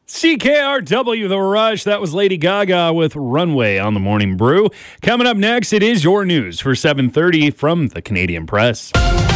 CKRW The Rush. That was Lady Gaga with Runway on the Morning Brew. Coming up next, it is your news for 7:30 from the Canadian Press.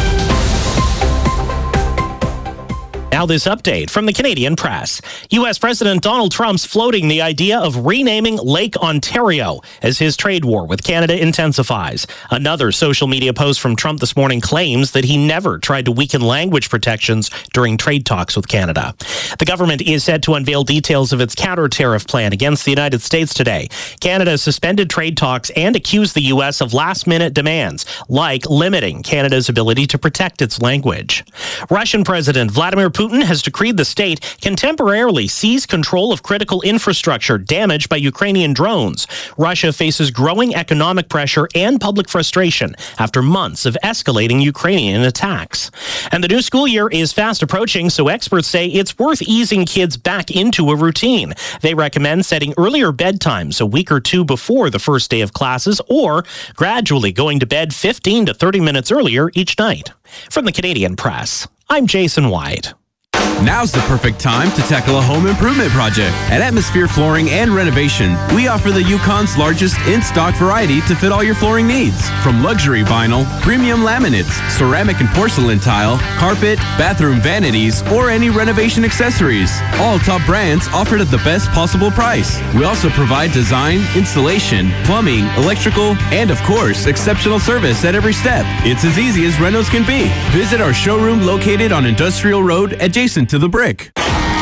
Now this update from the Canadian Press. U.S. President Donald Trump's floating the idea of renaming Lake Ontario as his trade war with Canada intensifies. Another social media post from Trump this morning claims that he never tried to weaken language protections during trade talks with Canada. The government is set to unveil details of its counter-tariff plan against the United States today. Canada suspended trade talks and accused the U.S. of last-minute demands, like limiting Canada's ability to protect its language. Russian President Vladimir Putin has decreed the state can temporarily seize control of critical infrastructure damaged by Ukrainian drones. Russia faces growing economic pressure and public frustration after months of escalating Ukrainian attacks. And the new school year is fast approaching, so experts say it's worth easing kids back into a routine. They recommend setting earlier bedtimes a week or two before the first day of classes, or gradually going to bed 15 to 30 minutes earlier each night. From the Canadian Press, I'm Jason White. Now's the perfect time to tackle a home improvement project. At Atmosphere Flooring and Renovation, we offer the Yukon's largest in-stock variety to fit all your flooring needs. From luxury vinyl, premium laminates, ceramic and porcelain tile, carpet, bathroom vanities, or any renovation accessories. All top brands offered at the best possible price. We also provide design, installation, plumbing, electrical, and of course, exceptional service at every step. It's as easy as renos can be. Visit our showroom located on Industrial Road adjacent to the Brick.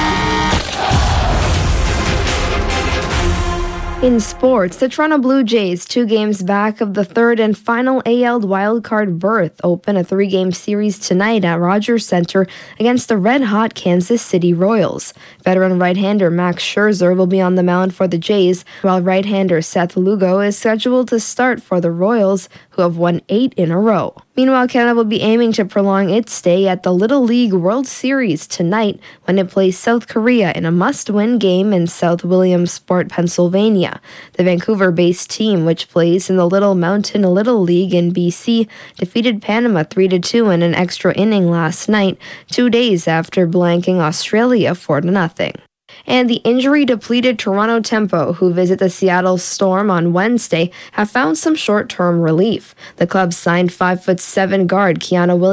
In sports, the Toronto Blue Jays, 2 games back of the third and final AL wildcard berth, open a 3-game series tonight at Rogers Centre against the red-hot Kansas City Royals. Veteran right-hander Max Scherzer will be on the mound for the Jays, while right-hander Seth Lugo is scheduled to start for the Royals, who have won 8 in a row. Meanwhile, Canada will be aiming to prolong its stay at the Little League World Series tonight when it plays South Korea in a must-win game in South Williamsport, Pennsylvania. The Vancouver-based team, which plays in the Little Mountain Little League in BC, defeated Panama 3-2 in an extra inning last night, 2 days after blanking Australia 4-0. And the injury-depleted Toronto Tempo, who visit the Seattle Storm on Wednesday, have found some short-term relief. The club signed 5'7" guard Keanu Williams